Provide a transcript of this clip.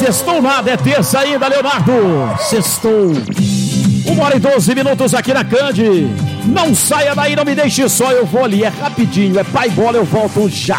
sextou nada, é terça ainda, Leonardo. Sextou. 1h12 aqui na Cande. Não saia daí, não me deixe só, eu vou ali, é rapidinho, é pai bola, eu volto já.